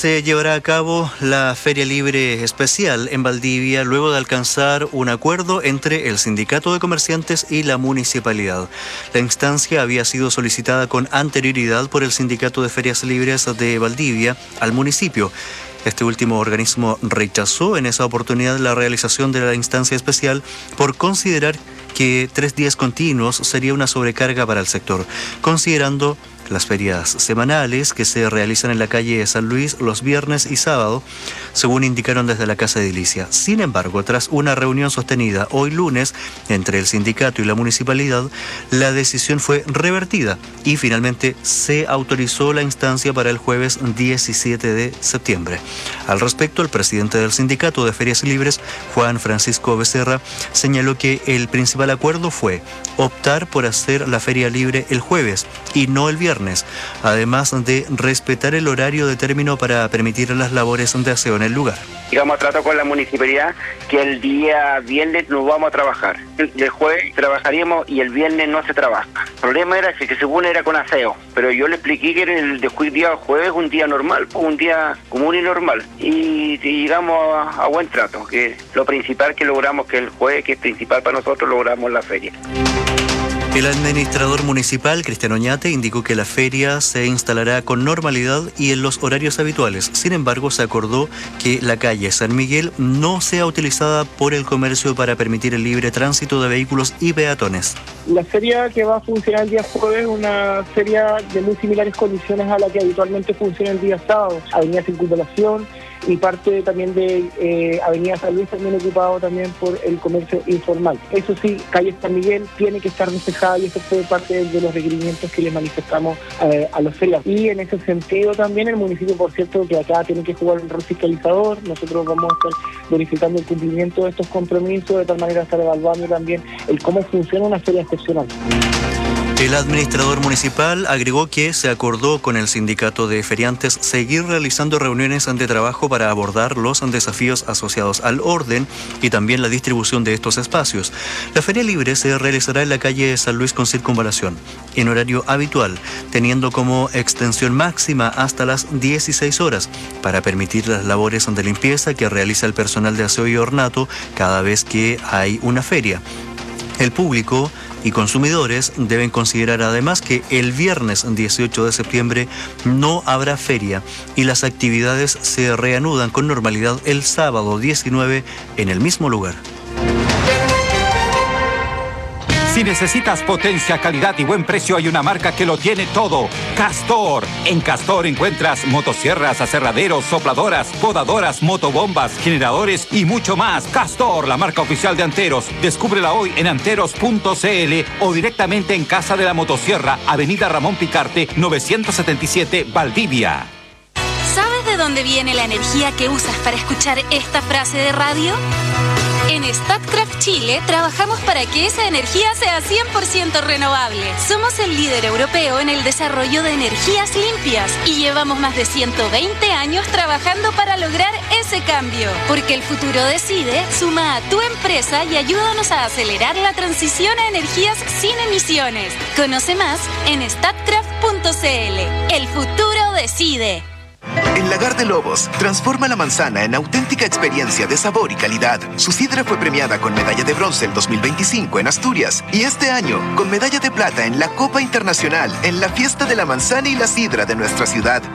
se llevará a cabo la Feria Libre Especial en Valdivia luego de alcanzar un acuerdo entre el Sindicato de Comerciantes y la Municipalidad. La instancia había sido solicitada con anterioridad por el Sindicato de Ferias Libres de Valdivia al municipio. Este último organismo rechazó en esa oportunidad la realización de la instancia especial por considerar que 3 días continuos sería una sobrecarga para el sector, considerando las ferias semanales que se realizan en la calle San Luis los viernes y sábado, según indicaron desde la Casa Edilicia. Sin embargo, tras una reunión sostenida hoy lunes entre el sindicato y la municipalidad, la decisión fue revertida y finalmente se autorizó la instancia para el jueves 17 de septiembre. Al respecto, el presidente del Sindicato de Ferias Libres, Juan Francisco Becerra, señaló que el principal acuerdo fue optar por hacer la feria libre el jueves y no el viernes, además de respetar el horario de término para permitir las labores de aseo en el lugar. Llegamos a trato con la municipalidad que el día viernes no vamos a trabajar. El jueves trabajaríamos y el viernes no se trabaja. El problema era que según era con aseo, pero yo le expliqué que el día jueves un día normal, un día común y normal. Y llegamos a buen trato, que lo principal que logramos que el jueves, que es principal para nosotros, logramos la feria. El administrador municipal, Cristian Oñate, indicó que la feria se instalará con normalidad y en los horarios habituales. Sin embargo, se acordó que la calle San Miguel no sea utilizada por el comercio para permitir el libre tránsito de vehículos y peatones. La feria que va a funcionar el día jueves es una feria de muy similares condiciones a la que habitualmente funciona el día sábado. Avenida Circunvalación y parte también de Avenida San Luis también ocupado también por el comercio informal. Eso sí, calle San Miguel tiene que estar despejada y eso fue parte de los requerimientos que le manifestamos a los ferias. Y en ese sentido también el municipio, por cierto, que acá tiene que jugar un rol fiscalizador. Nosotros vamos a estar verificando el cumplimiento de estos compromisos, de tal manera estar evaluando también el cómo funciona una feria excepcional. El administrador municipal agregó que se acordó con el sindicato de feriantes seguir realizando reuniones de trabajo para abordar los desafíos asociados al orden y también la distribución de estos espacios. La feria libre se realizará en la calle San Luis con Circunvalación, en horario habitual, teniendo como extensión máxima hasta las 16 horas, para permitir las labores de limpieza que realiza el personal de aseo y ornato cada vez que hay una feria. El público y consumidores deben considerar además que el viernes 18 de septiembre no habrá feria y las actividades se reanudan con normalidad el sábado 19 en el mismo lugar. Si necesitas potencia, calidad y buen precio, hay una marca que lo tiene todo. Castor. En Castor encuentras motosierras, aserraderos, sopladoras, podadoras, motobombas, generadores y mucho más. Castor, la marca oficial de Anteros. Descúbrela hoy en anteros.cl o directamente en Casa de la Motosierra, Avenida Ramón Picarte, 977, Valdivia. ¿Sabes de dónde viene la energía que usas para escuchar esta frase de radio? En Statkraft Chile trabajamos para que esa energía sea 100% renovable. Somos el líder europeo en el desarrollo de energías limpias y llevamos más de 120 años trabajando para lograr ese cambio. Porque el futuro decide, suma a tu empresa y ayúdanos a acelerar la transición a energías sin emisiones. Conoce más en statkraft.cl. El futuro decide. En Lagar de Lobos, transforma la manzana en auténtica experiencia de sabor y calidad. Su sidra fue premiada con medalla de bronce el 2025 en Asturias y este año con medalla de plata en la Copa Internacional en la Fiesta de la Manzana y la Sidra de nuestra ciudad.